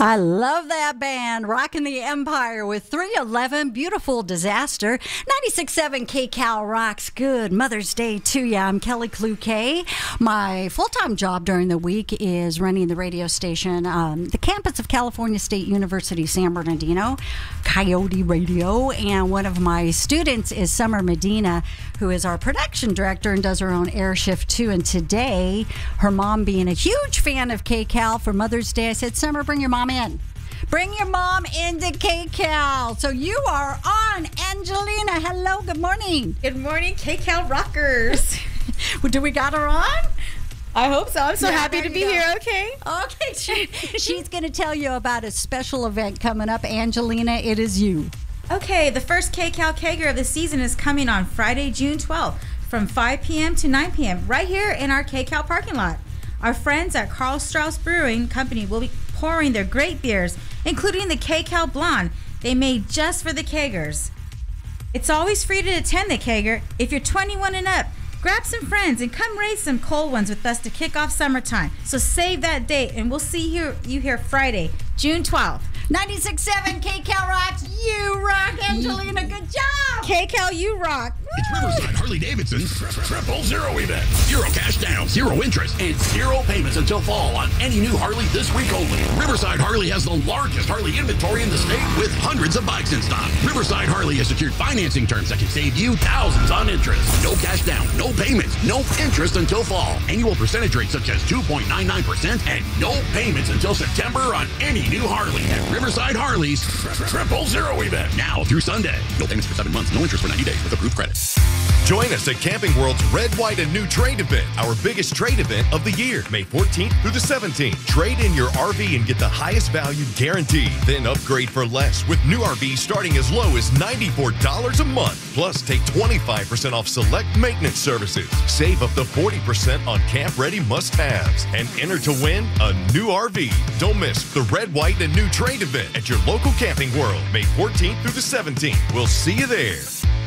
I love that band, Rockin' the Empire with 311, Beautiful Disaster. 96.7 KCal rocks. Good Mother's Day to you. I'm Kelly Cloquet. My full-time job during the week is running the radio station, the campus of California State University, San Bernardino, Coyote Radio. And one of my students is Summer Medina, who is our production director and does her own air shift too. And today, her mom being a huge fan of KCal for Mother's Day, I said, Summer, bring your mom in. Bring your mom into KCal. So you are on. Angelina, hello, good morning. Good morning, KCal rockers. Do we got her on? I hope so. I'm so happy to be here, okay? Okay, she's going to tell you about a special event coming up. Angelina, it is you. Okay, the first KCal Kegger of the season is coming on Friday, June 12th from 5 p.m. to 9 p.m. right here in our KCal parking lot. Our friends at Karl Strauss Brewing Company will be pouring their great beers, including the KCal Blonde they made just for the Keggers. It's always free to attend the Kegger. If you're 21 and up, grab some friends and come raise some cold ones with us to kick off summertime. So save that date, and we'll see you here Friday, June 12th. 96.7 KCal rocks. You rock, Angelina. Good job. KCal, you rock. It's Riverside Harley-Davidson 000 event. Zero cash down, zero interest, and zero payments until fall on any new Harley this week only. Riverside Harley has the largest Harley inventory in the state with hundreds of bikes in stock. Riverside Harley has secured financing terms that can save you thousands on interest. No cash down, no payments, no interest until fall. Annual percentage rates such as 2.99% and no payments until September on any new Harley at Riverside Harley's 000 event. Now through Sunday. No payments for 7 months, no interest for 90 days with approved credit. Join us at Camping World's Red, White, and New Trade event, our biggest trade event of the year, May 14th through the 17th. Trade in your RV and get the highest value guaranteed. Then upgrade for less with new RVs starting as low as $94 a month. Plus, take 25% off select maintenance services. Save up to 40% on camp-ready must-haves. And enter to win a new RV. Don't miss the Red, White, and New Trade event at your local Camping World, May 14th through the 17th. We'll see you there.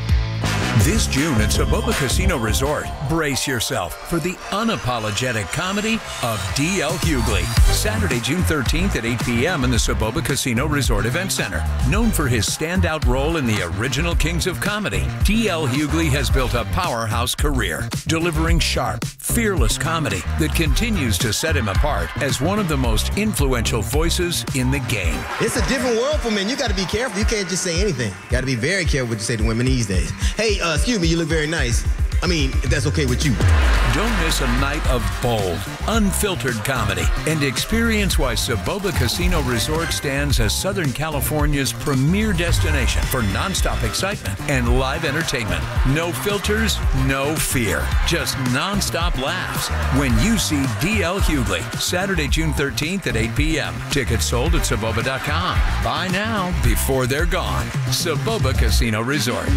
This June at Soboba Casino Resort, brace yourself for the unapologetic comedy of D.L. Hughley. Saturday, June 13th at 8 p.m. in the Soboba Casino Resort Event Center. Known for his standout role in the original Kings of Comedy, D.L. Hughley has built a powerhouse career, delivering sharp, fearless comedy that continues to set him apart as one of the most influential voices in the game. It's a different world for men. You got to be careful. You can't just say anything. You got to be very careful what you say to women these days. Hey, excuse me, you look very nice. I mean, if that's okay with you. Don't miss a night of bold, unfiltered comedy and experience why Soboba Casino Resort stands as Southern California's premier destination for nonstop excitement and live entertainment. No filters, no fear, just nonstop laughs when you see D.L. Hughley, Saturday, June 13th at 8 p.m. Tickets sold at Soboba.com. Buy now before they're gone. Soboba Casino Resort.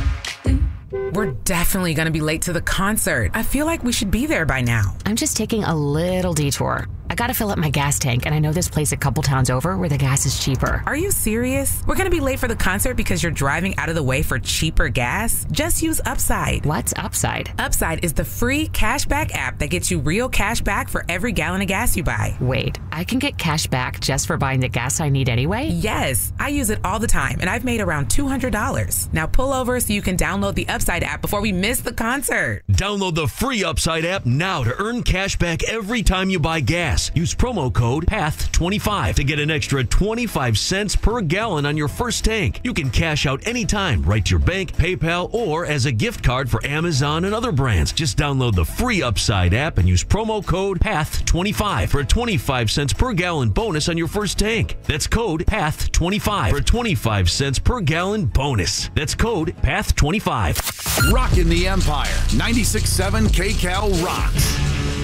We're definitely going to be late to the concert. I feel like we should be there by now. I'm just taking a little detour. I gotta fill up my gas tank, and I know this place a couple towns over where the gas is cheaper. Are you serious? We're gonna be late for the concert because you're driving out of the way for cheaper gas? Just use Upside. What's Upside? Upside is the free cashback app that gets you real cash back for every gallon of gas you buy. Wait, I can get cash back just for buying the gas I need anyway? Yes, I use it all the time, and I've made around $200. Now pull over so you can download the Upside app before we miss the concert. Download the free Upside app now to earn cash back every time you buy gas. Use promo code PATH25 to get an extra 25 cents per gallon on your first tank. You can cash out anytime, right to your bank, PayPal, or as a gift card for Amazon and other brands. Just download the free Upside app and use promo code PATH25 for a 25 cents per gallon bonus on your first tank. That's code PATH25 for a 25 cents per gallon bonus. That's code PATH25. Rockin' the Empire. 96.7 KCal rocks.